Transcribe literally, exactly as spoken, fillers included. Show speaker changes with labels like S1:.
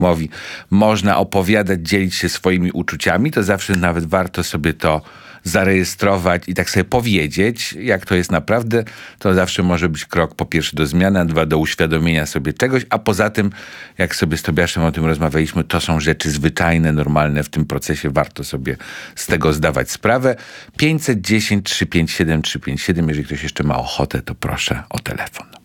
S1: mówi, można opowiadać, dzielić się swoimi uczuciami, to zawsze nawet warto sobie to zarejestrować i tak sobie powiedzieć, jak to jest naprawdę. To zawsze może być krok po pierwsze do zmiany, a dwa do uświadomienia sobie czegoś, a poza tym, jak sobie z Tobiaszem o tym rozmawialiśmy, to są rzeczy zwyczajne, normalne w tym procesie. Warto sobie z tego zdawać sprawę. pięćset dziesięć, trzysta pięćdziesiąt siedem, trzysta pięćdziesiąt siedem. Jeżeli ktoś jeszcze ma ochotę, to proszę o telefon.